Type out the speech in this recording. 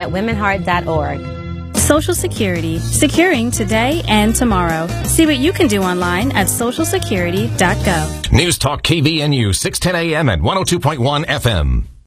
womenheart.org. Social Security, securing today and tomorrow. See what you can do online at socialsecurity.gov. News Talk KVNU, 610 AM and 102.1 FM.